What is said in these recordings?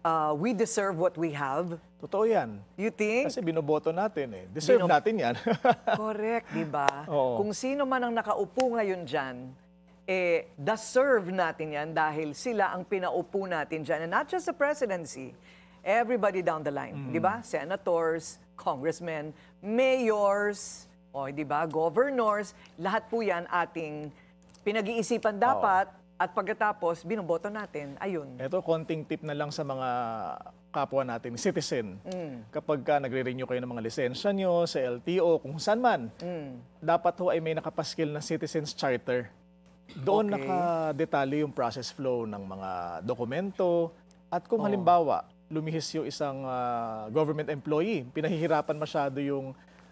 we deserve what we have? Totoo yan. You think? Kasi binoboto natin eh. Deserve natin yan. Correct, di ba? Oo. Kung sino man ang nakaupo ngayon dyan, deserve natin yan dahil sila ang pinaupo natin dyan. And not just the presidency, everybody down the line. Di ba? Senators, congressmen, mayors, di ba? Governors, lahat po yan ating pinag-iisipan dapat. At pagkatapos, binoboto natin, ayun. Ito, konting tip na lang sa mga kapwa natin, citizen. Kapag ka nagre-renew kayo ng mga lisensya nyo sa LTO, kung saan man, dapat ho ay may nakapaskil na Citizens Charter. Doon nakadetalye yung process flow ng mga dokumento. At kung halimbawa, lumihis yung isang government employee, pinahihirapan masyado yung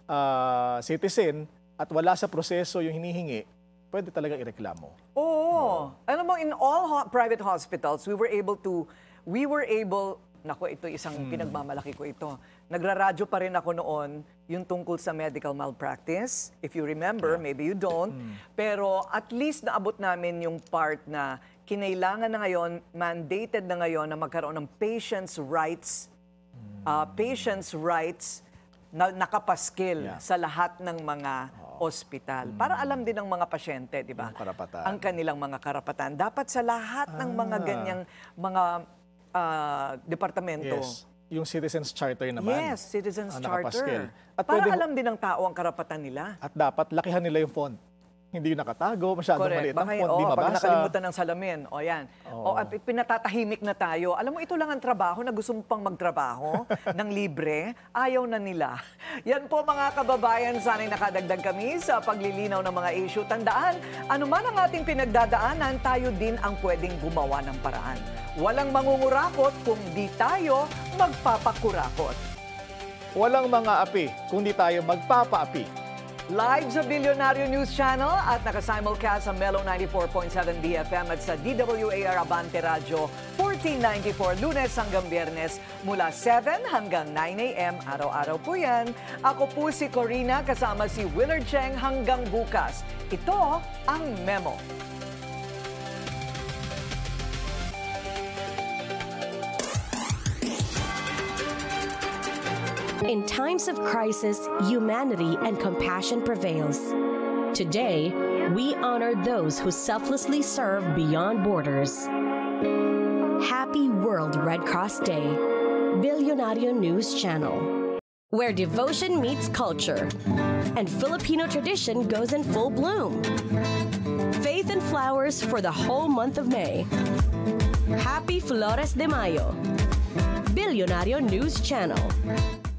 citizen at wala sa proseso yung hinihingi, pwede talaga ireklamo. Oo. Alam mo, in all private hospitals, we were able, naku, ito isang pinagmamalaki ko ito. Nagraradyo pa rin ako noon yung tungkol sa medical malpractice. If you remember, maybe you don't. Pero at least naabot namin yung part na kinailangan na ngayon, mandated na ngayon na magkaroon ng patient's rights. Patient's rights na nakapaskil sa lahat ng mga ospital. Para alam din ng mga pasyente, di ba? Ang kanilang mga karapatan. Dapat sa lahat ng mga ganyang mga departamento. Yes. Yung Citizens Charter naman. Yes, Citizens Charter. At para alam din ng tao ang karapatan nila. At dapat lakihan nila yung font. Hindi yung nakatago, masyadong maliit ang font, di mabasa. Pag nakalimutan ng salamin, yan. Pinatatahimik na tayo. Alam mo, ito lang ang trabaho na gusto mo pang magtrabaho ng libre. Ayaw na nila. Yan po mga kababayan, sana'y nakadagdag kami sa paglilinaw ng mga issue. Tandaan, anuman ang ating pinagdadaanan, tayo din ang pwedeng gumawa ng paraan. Walang mangungurakot kung di tayo magpapakurakot. Walang mga api kung di tayo magpapaapi. Live sa Bilyonaryo News Channel at nakasimulcast sa Melo 94.7 BFM at sa DWAR Abante Radio 1494 Lunes hanggang Biyernes mula 7 hanggang 9 a.m. Araw-araw po yan. Ako po si Corina kasama si Willard Cheng hanggang bukas. Ito ang Memo. In times of crisis, humanity and compassion prevails. Today, we honor those who selflessly serve beyond borders. Happy World Red Cross Day, Bilyonaryo News Channel, where devotion meets culture and Filipino tradition goes in full bloom. Faith and flowers for the whole month of May. Happy Flores de Mayo, Bilyonaryo News Channel.